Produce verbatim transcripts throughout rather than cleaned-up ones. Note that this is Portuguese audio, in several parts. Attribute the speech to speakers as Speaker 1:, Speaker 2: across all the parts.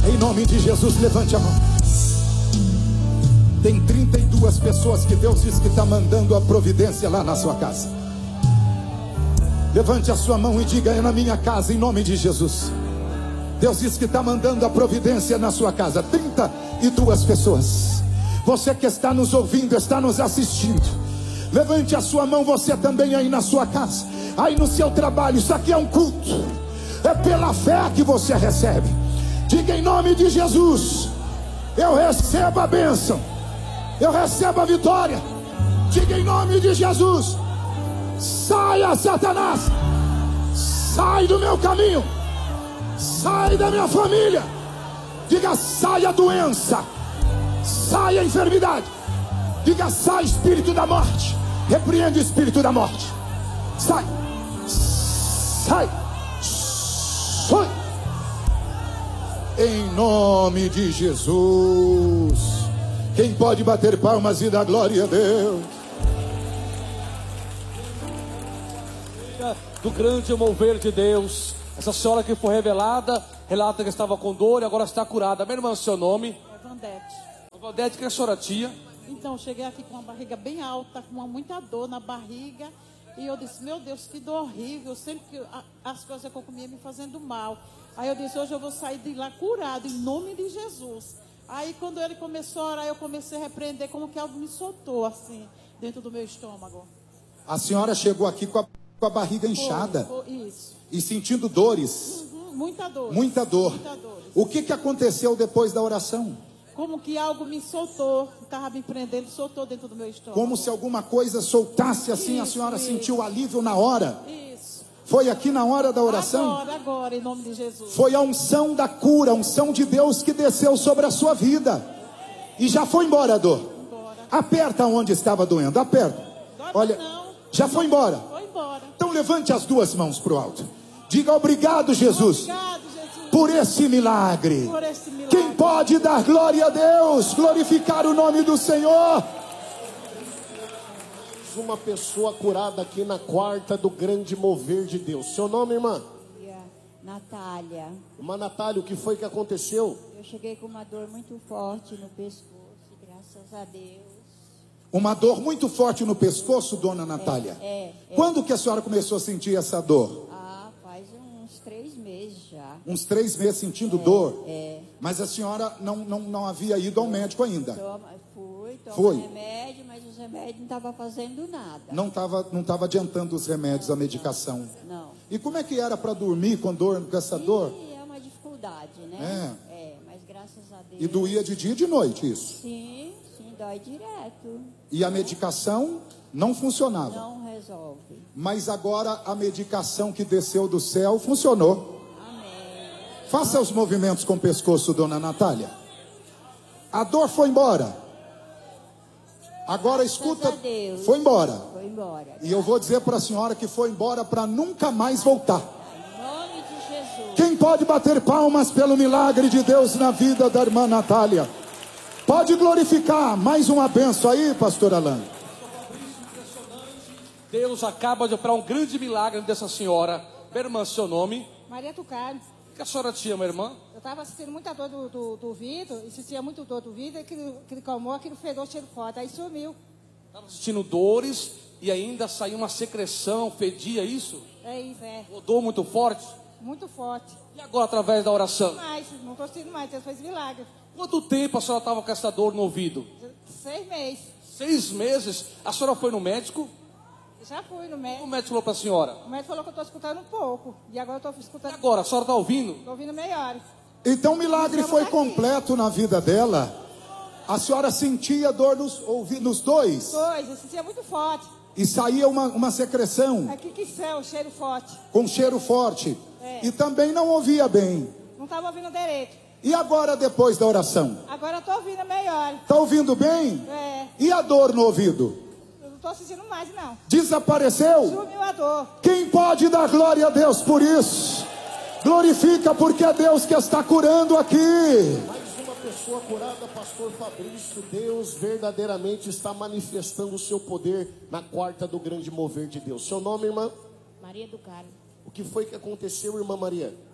Speaker 1: Em nome de Jesus, levante a mão. Tem trinta e duas pessoas que Deus diz que está mandando a providência lá na sua casa. Levante a sua mão e diga: é na minha casa, em nome de Jesus. Deus diz que está mandando a providência na sua casa. Trinta e duas pessoas. Você que está nos ouvindo, está nos assistindo, levante a sua mão, você também aí na sua casa, aí no seu trabalho. Isso aqui é um culto, é pela fé que você recebe. Diga: em nome de Jesus, eu recebo a bênção, eu recebo a vitória. Diga: em nome de Jesus, saia Satanás, sai do meu caminho, sai da minha família. Diga: saia doença, saia enfermidade. Diga: sai espírito da morte. Repreende o espírito da morte. Sai, sai, sai. Em nome de Jesus. Quem pode bater palmas e dar glória a Deus?
Speaker 2: Do grande mover de Deus. Essa senhora que foi revelada, relata que estava com dor e agora está curada. Minha irmã, seu nome?
Speaker 3: É Vandete.
Speaker 2: Vandete, que a senhora tinha?
Speaker 3: Então, cheguei aqui com uma barriga bem alta, com uma, muita dor na barriga. E eu disse: meu Deus, que dor horrível. Sempre que a, as coisas que eu comia me fazendo mal. Aí eu disse: hoje eu vou sair de lá curado, em nome de Jesus. Aí quando ele começou a orar, eu comecei a repreender, como que algo me soltou assim, dentro do meu estômago.
Speaker 1: A senhora chegou aqui com a, com a barriga inchada.
Speaker 3: Foi, foi, isso.
Speaker 1: E sentindo dores.
Speaker 3: Uhum, muita dor.
Speaker 1: Muita dor.
Speaker 3: Muita dor.
Speaker 1: O que, que aconteceu depois da oração?
Speaker 3: Como que algo me soltou, estava me prendendo, soltou dentro do meu estômago.
Speaker 1: Como se alguma coisa soltasse assim, isso, a senhora isso. sentiu alívio na hora.
Speaker 3: Isso.
Speaker 1: Foi aqui na hora da oração?
Speaker 3: Agora, agora, em nome de Jesus.
Speaker 1: Foi a unção da cura, a unção de Deus que desceu sobre a sua vida. E já foi embora a dor.
Speaker 3: Embora.
Speaker 1: Aperta onde estava doendo, aperta.
Speaker 3: Dói.
Speaker 1: Olha,
Speaker 3: não.
Speaker 1: Já foi embora.
Speaker 3: Foi embora.
Speaker 1: Então levante as duas mãos para o alto. Diga: obrigado, Jesus.
Speaker 3: Obrigado, Jesus.
Speaker 1: Por esse milagre.
Speaker 3: Por esse milagre.
Speaker 1: Quem pode dar glória a Deus, glorificar o nome do Senhor?
Speaker 4: Uma pessoa curada aqui na quarta do grande mover de Deus. Seu nome, irmã?
Speaker 5: Natália.
Speaker 4: Irmã Natália, o que foi que aconteceu?
Speaker 5: Eu cheguei com uma dor muito forte no pescoço, graças a Deus.
Speaker 1: Uma dor muito forte no pescoço, dona Natália?
Speaker 5: É, é, é.
Speaker 1: Quando que a senhora começou a sentir essa dor?
Speaker 5: Ah, faz uns três meses já.
Speaker 1: Uns três meses sentindo
Speaker 5: é,
Speaker 1: dor?
Speaker 5: É.
Speaker 1: Mas a senhora não, não, não havia ido ao médico ainda?
Speaker 5: Toma, fui, tomo
Speaker 1: Foi.
Speaker 5: remédio, mas os remédios não estavam fazendo nada.
Speaker 1: Não estava não tava adiantando os remédios,
Speaker 5: não,
Speaker 1: a medicação?
Speaker 5: Não, não.
Speaker 1: E como é que era para dormir com dor, com essa dor?
Speaker 5: E é uma dificuldade, né?
Speaker 1: É.
Speaker 5: É, mas graças a Deus.
Speaker 1: E doía de dia e de noite isso?
Speaker 5: Sim, sim, dói direto.
Speaker 1: E a medicação não funcionava?
Speaker 5: Não resolve.
Speaker 1: Mas agora a medicação que desceu do céu funcionou.
Speaker 5: Amém.
Speaker 1: Faça os movimentos com o pescoço, dona Natália. A dor foi embora. Agora escuta, foi embora.
Speaker 5: Foi embora.
Speaker 1: E eu vou dizer para a senhora que foi embora para nunca mais voltar.
Speaker 5: Em nome de Jesus.
Speaker 1: Quem pode bater palmas pelo milagre de Deus na vida da irmã Natália? Pode glorificar. Mais uma benção aí, pastor Alain.
Speaker 2: Deus acaba de operar um grande milagre dessa senhora. Minha irmã, seu nome?
Speaker 3: Maria Tucano.
Speaker 2: O que a senhora tinha, minha irmã?
Speaker 3: Eu estava sentindo muita dor do, do, do ouvido, e sentia muito dor do ouvido, e aquele, aquele calmou, aquele fedor cheiro forte, aí sumiu.
Speaker 2: Estava sentindo dores e ainda saiu uma secreção, fedia isso?
Speaker 3: É isso, é.
Speaker 2: Dor muito forte?
Speaker 3: Muito forte.
Speaker 2: E agora, através da oração?
Speaker 3: Mas, não estou sentindo mais, Deus fez milagre.
Speaker 2: Quanto tempo a senhora estava com essa dor no ouvido?
Speaker 3: Seis meses.
Speaker 2: Seis meses? A senhora foi no médico?
Speaker 3: Já fui no médico.
Speaker 2: O médico falou para a senhora?
Speaker 3: O médico falou que eu estou escutando um pouco. E agora eu estou escutando...
Speaker 2: E agora, a senhora está ouvindo?
Speaker 3: Estou ouvindo melhor.
Speaker 1: Então o milagre foi completo na vida dela. A senhora sentia dor nos, ouvi, nos dois?
Speaker 3: Dois, eu sentia muito forte.
Speaker 1: E saía uma, uma secreção.
Speaker 3: Aqui que céu, cheiro forte.
Speaker 1: Com cheiro forte.
Speaker 3: É.
Speaker 1: E também não ouvia bem.
Speaker 3: Não estava ouvindo direito.
Speaker 1: E agora depois da oração?
Speaker 3: Agora eu estou ouvindo melhor.
Speaker 1: Está ouvindo bem?
Speaker 3: É.
Speaker 1: E a dor no ouvido?
Speaker 3: Eu não estou sentindo mais, não.
Speaker 1: Desapareceu?
Speaker 3: Sumiu a dor.
Speaker 1: Quem pode dar glória a Deus por isso? Glorifica, porque é Deus que está curando aqui.
Speaker 4: Mais uma pessoa curada, pastor Fabrício. Deus verdadeiramente está manifestando o seu poder na quarta do grande mover de Deus. Seu nome, irmã?
Speaker 5: Maria do Carmo.
Speaker 4: O que foi que aconteceu, irmã Maria?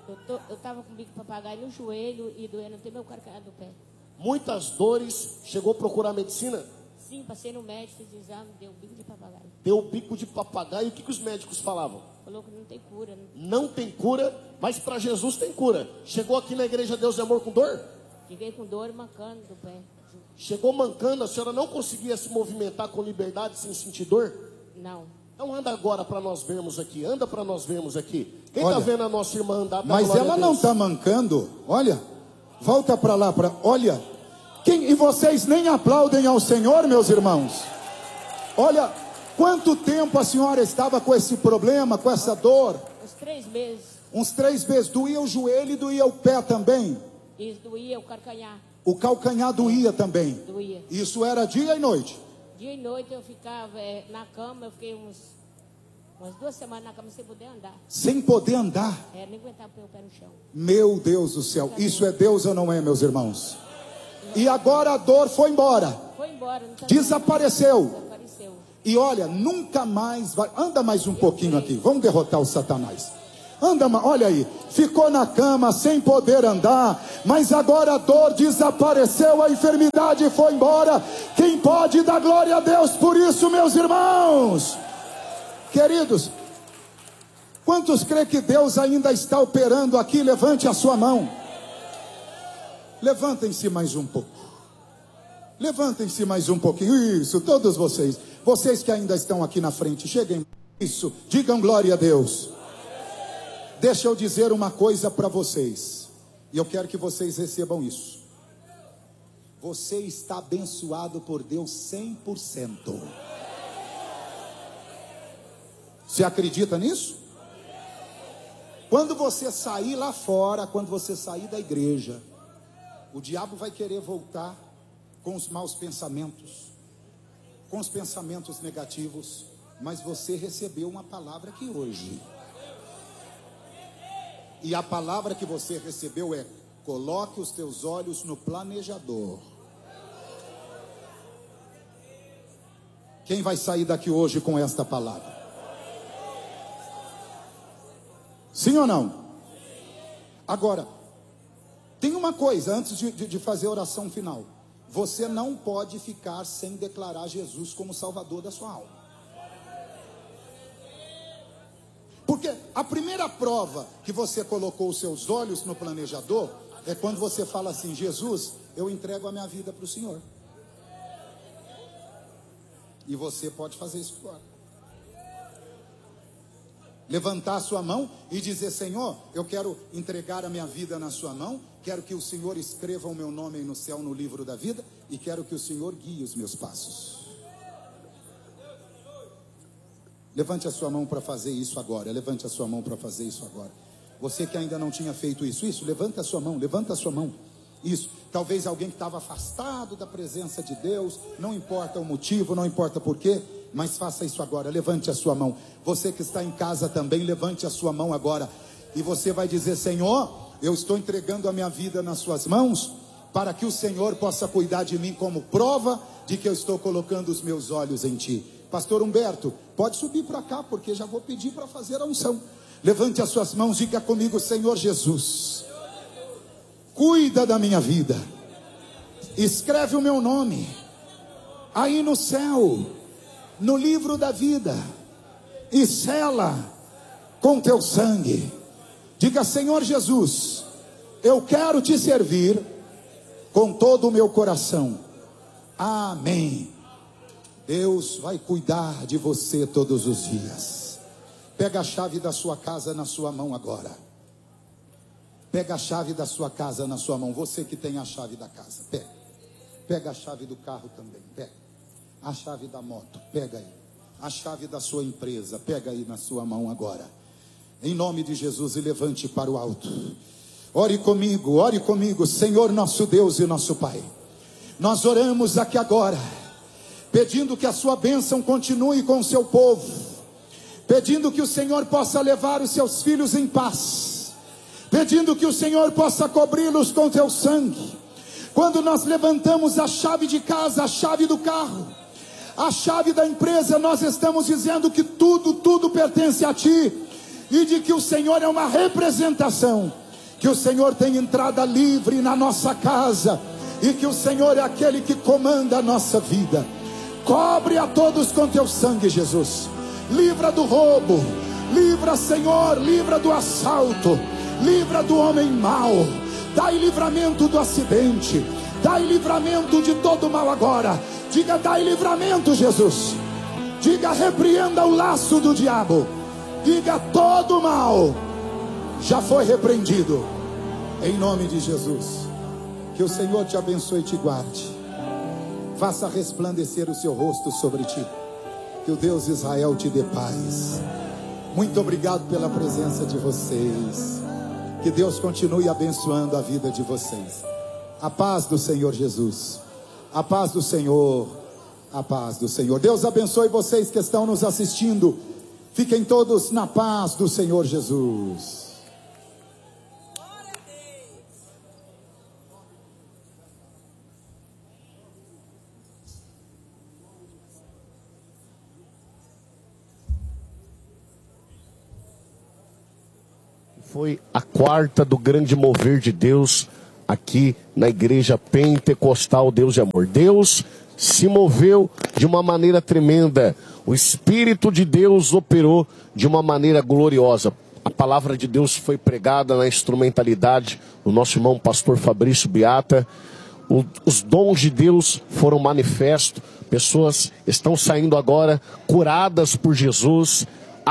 Speaker 5: Eu, tô, eu tava com bico de papagaio no joelho e doendo até meu calcanhar do pé.
Speaker 4: Muitas dores, chegou a procurar medicina?
Speaker 5: Sim, passei no médico, fiz exame, deu bico de papagaio.
Speaker 4: Deu bico de papagaio, o que, que os médicos falavam?
Speaker 5: Falou que não tem cura. Não,
Speaker 4: Não tem cura, mas para Jesus tem cura. Chegou aqui na igreja Deus e Amor com dor?
Speaker 5: Fiquei com dor mancando do pé.
Speaker 4: Chegou mancando, a senhora não conseguia se movimentar com liberdade sem sentir dor?
Speaker 5: Não.
Speaker 4: Então anda agora para nós vermos aqui, anda para nós vermos aqui. Quem
Speaker 1: Olha,
Speaker 4: está vendo a nossa irmã andar? dá
Speaker 1: Mas
Speaker 4: glória
Speaker 1: ela
Speaker 4: a
Speaker 1: não
Speaker 4: Deus.
Speaker 1: está mancando. Olha, volta para lá, para. Olha, quem, e vocês nem aplaudem ao Senhor, meus irmãos. Olha, quanto tempo a senhora estava com esse problema, com essa dor?
Speaker 5: Uns três meses.
Speaker 1: Uns três meses. Doía o joelho e doía o pé também.
Speaker 5: Isso doía o calcanhar.
Speaker 1: O calcanhar doía também.
Speaker 5: Doía.
Speaker 1: Isso era dia e noite.
Speaker 5: Dia e noite eu ficava é, na cama, eu fiquei uns, umas duas semanas na cama sem poder andar.
Speaker 1: Sem poder andar.
Speaker 5: É, nem aguentava pôr o pé no chão.
Speaker 1: Meu Deus do céu. Isso é Deus ou não é, meus irmãos? E agora a dor foi embora.
Speaker 5: Foi embora. Não tá
Speaker 1: Desapareceu.
Speaker 5: Desapareceu.
Speaker 1: E olha, nunca mais vai. Anda mais um pouquinho aqui. Vamos derrotar o Satanás. Anda, ma- olha aí. Ficou na cama sem poder andar. Mas agora a dor desapareceu. A enfermidade foi embora. Quem pode dar glória a Deus por isso, meus irmãos? Queridos, quantos creem que Deus ainda está operando aqui? Levante a sua mão. Levantem-se mais um pouco. Levantem-se mais um pouquinho. Isso, todos vocês. Vocês que ainda estão aqui na frente, cheguem. Isso, digam glória a Deus. Deixa eu dizer uma coisa para vocês. E eu quero que vocês recebam isso. Você está abençoado por Deus cem por cento. Você acredita nisso? Quando você sair lá fora, quando você sair da igreja, o diabo vai querer voltar com os maus pensamentos, com os pensamentos negativos, mas você recebeu uma palavra aqui hoje. E a palavra que você recebeu é: coloque os teus olhos no planejador. Quem vai sair daqui hoje com esta palavra? Sim ou não? Agora, tem uma coisa antes de, de, de fazer a oração final. Você não pode ficar sem declarar Jesus como Salvador da sua alma. Porque a primeira prova que você colocou os seus olhos no planejador é quando você fala assim: Jesus, eu entrego a minha vida para o Senhor. E você pode fazer isso agora. Levantar a sua mão e dizer: Senhor, eu quero entregar a minha vida na sua mão. Quero que o Senhor escreva o meu nome aí no céu, no livro da vida. E quero que o Senhor guie os meus passos. Levante a sua mão para fazer isso agora. Levante a sua mão para fazer isso agora. Você que ainda não tinha feito isso, isso, levanta a sua mão, levanta a sua mão. Isso, talvez alguém que estava afastado da presença de Deus, não importa o motivo, não importa por quê, mas faça isso agora, levante a sua mão. Você que está em casa também, levante a sua mão agora. E você vai dizer: Senhor, eu estou entregando a minha vida nas suas mãos, para que o Senhor possa cuidar de mim como prova de que eu estou colocando os meus olhos em Ti. Pastor Humberto, pode subir para cá, porque já vou pedir para fazer a unção. Levante as suas mãos, diga comigo: Senhor Jesus, cuida da minha vida, escreve o meu nome aí no céu, no livro da vida, e sela com teu sangue. Diga: Senhor Jesus, eu quero te servir com todo o meu coração. Amém. Deus vai cuidar de você todos os dias. Pega a chave da sua casa na sua mão agora. Pega a chave da sua casa na sua mão. Você que tem a chave da casa, pega. Pega a chave do carro também, pega. A chave da moto, pega aí. A chave da sua empresa, pega aí na sua mão agora. Em nome de Jesus, e levante para o alto. Ore comigo, ore comigo. Senhor nosso Deus e nosso Pai, nós oramos aqui agora, pedindo que a sua bênção continue com o seu povo, pedindo que o Senhor possa levar os seus filhos em paz, pedindo que o Senhor possa cobri-los com teu sangue. Quando nós levantamos a chave de casa, a chave do carro, a chave da empresa, nós estamos dizendo que tudo, tudo pertence a Ti. e de que o Senhor é uma representação, que o Senhor tem entrada livre na nossa casa, e que o Senhor é aquele que comanda a nossa vida. Cobre a todos com teu sangue, Jesus. Livra do roubo, livra, Senhor, livra do assalto, livra do homem mau. Dai livramento do acidente, dai livramento de todo mal agora. Diga, dai livramento, Jesus. Diga, repreenda o laço do diabo. Diga, todo mal já foi repreendido, em nome de Jesus. Que o Senhor te abençoe e te guarde, faça resplandecer o seu rosto sobre ti, que o Deus de Israel te dê paz. Muito obrigado pela presença de vocês, que Deus continue abençoando a vida de vocês. A paz do Senhor Jesus, a paz do Senhor, a paz do Senhor. Deus abençoe vocês que estão nos assistindo. Fiquem todos na paz do Senhor Jesus.
Speaker 4: Foi a quarta do grande mover de Deus aqui na igreja pentecostal Deus de Amor. Deus se moveu de uma maneira tremenda. O Espírito de Deus operou de uma maneira gloriosa. A palavra de Deus foi pregada na instrumentalidade do nosso irmão pastor Fabrício Beata. O, os dons de Deus foram manifestos. Pessoas estão saindo agora curadas por Jesus,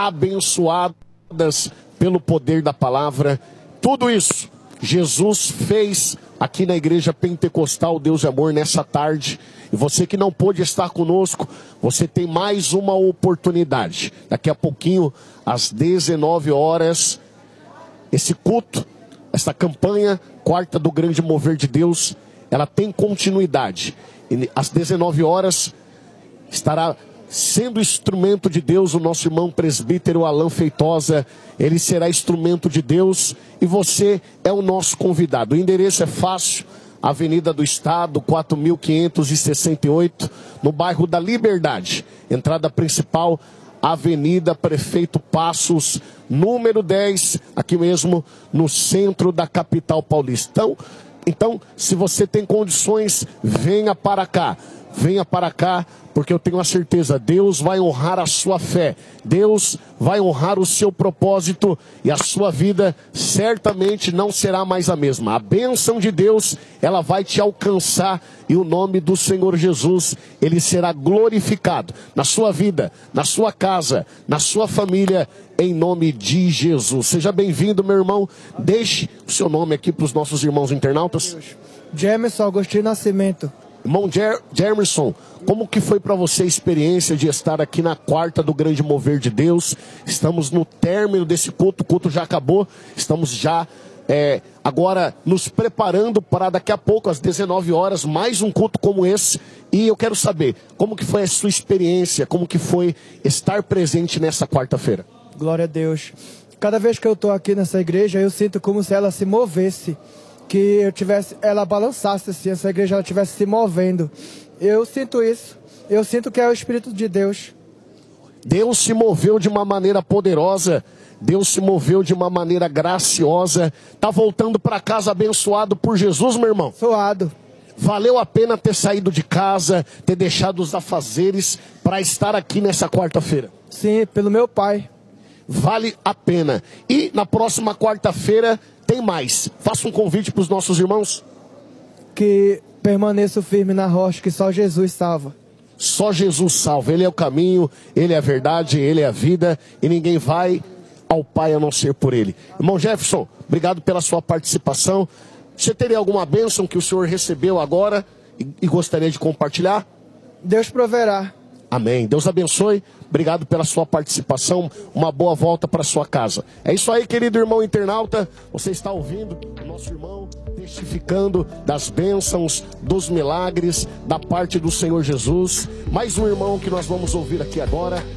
Speaker 4: abençoadas pelo poder da palavra. Tudo isso Jesus fez aqui na igreja pentecostal Deus de Amor nessa tarde. E você que não pôde estar conosco, você tem mais uma oportunidade. Daqui a pouquinho, às dezenove horas, esse culto, essa campanha quarta do grande mover de Deus, ela tem continuidade. E às dezenove horas estará sendo instrumento de Deus o nosso irmão presbítero Alan Feitosa. Ele será instrumento de Deus e você é o nosso convidado. O endereço é fácil: Avenida do Estado, quatro mil quinhentos e sessenta e oito, no bairro da Liberdade. Entrada principal, Avenida Prefeito Passos, número dez, aqui mesmo no centro da capital paulista. Então, então, se você tem condições, venha para cá. Venha para cá, porque eu tenho a certeza, Deus vai honrar a sua fé, Deus vai honrar o seu propósito, e a sua vida certamente não será mais a mesma. A bênção de Deus, ela vai te alcançar, e o nome do Senhor Jesus, ele será glorificado na sua vida, na sua casa, na sua família, em nome de Jesus. Seja bem-vindo, meu irmão. Deixe o seu nome aqui para os nossos irmãos internautas.
Speaker 6: Jamerson Agostinho Nascimento.
Speaker 4: Irmão Jer Jermerson, como que foi para você a experiência de estar aqui na quarta do grande mover de Deus? Estamos no término desse culto, o culto já acabou, estamos já é, agora nos preparando para daqui a pouco, às dezenove horas, mais um culto como esse. E eu quero saber, como que foi a sua experiência, como que foi estar presente nessa quarta-feira?
Speaker 6: Glória a Deus. Cada vez que eu estou aqui nessa igreja, eu sinto como se ela se movesse, que eu tivesse, ela balançasse assim, essa igreja ela estivesse se movendo. Eu sinto isso, eu sinto que é o Espírito de Deus.
Speaker 4: Deus se moveu de uma maneira poderosa, Deus se moveu de uma maneira graciosa. Tá voltando para casa abençoado por Jesus, meu irmão?
Speaker 6: Suado.
Speaker 4: Valeu a pena ter saído de casa, ter deixado os afazeres para estar aqui nessa quarta-feira?
Speaker 6: Sim, pelo meu pai.
Speaker 4: Vale a pena. E na próxima quarta-feira tem mais. Faça um convite para os nossos irmãos.
Speaker 6: Que permaneçam firme na rocha, que só Jesus salva.
Speaker 4: Só Jesus salva. Ele é o caminho, Ele é a verdade, Ele é a vida. E ninguém vai ao Pai a não ser por Ele. Irmão Jefferson, obrigado pela sua participação. Você teria alguma bênção que o senhor recebeu agora e, e gostaria de compartilhar?
Speaker 6: Deus proverá.
Speaker 4: Amém. Deus abençoe. Obrigado pela sua participação. Uma boa volta para sua casa. É isso aí, querido irmão internauta. Você está ouvindo o nosso irmão testificando das bênçãos, dos milagres da parte do Senhor Jesus. Mais um irmão que nós vamos ouvir aqui agora.